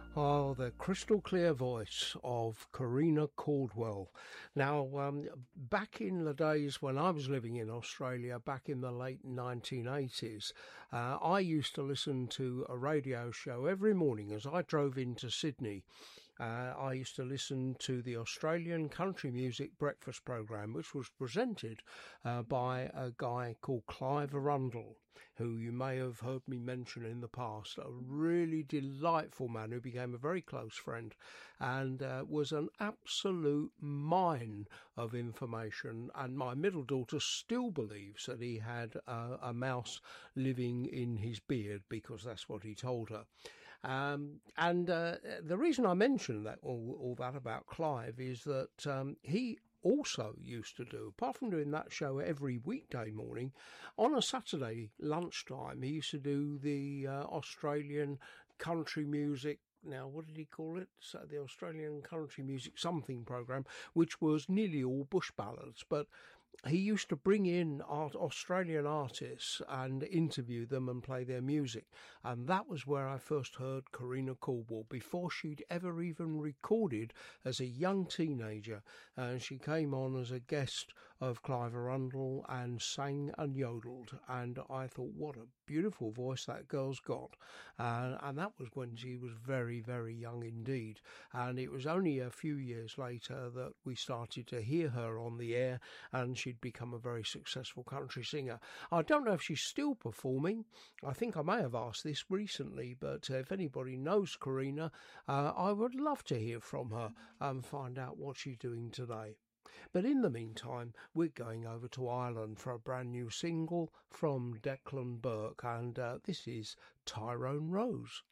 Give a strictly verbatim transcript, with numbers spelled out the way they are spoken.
Oh, the crystal clear voice of Karina Caldwell. Now, um, back in the days when I was living in Australia, back in the late nineteen eighties, uh, I used to listen to a radio show every morning as I drove into Sydney. Uh, I used to listen to the Australian Country Music Breakfast Programme, which was presented uh, by a guy called Clive Arundel, who you may have heard me mention in the past, a really delightful man who became a very close friend and uh, was an absolute mine of information. And my middle daughter still believes that he had uh, a mouse living in his beard, because that's what he told her. Um, and uh, the reason I mention that all, all that about Clive is that um, he also used to do, apart from doing that show every weekday morning, on a Saturday lunchtime, he used to do the uh, Australian country music. Now, what did he call it? So the Australian Country Music Something programme, which was nearly all bush ballads. But he used to bring in art, Australian artists and interview them and play their music. And that was where I first heard Karina Caldwell, before she'd ever even recorded as a young teenager. And she came on as a guest of Clive Arundel and sang and yodeled. And I thought, what a beautiful voice that girl's got. Uh, and that was when she was very, very young indeed. And it was only a few years later that we started to hear her on the air, and she'd become a very successful country singer. I don't know if she's still performing. I think I may have asked this recently, but if anybody knows Karina, uh, I would love to hear from her and find out what she's doing today. But in the meantime, we're going over to Ireland for a brand new single from Declan Burke, and uh, this is Tyrone Rose.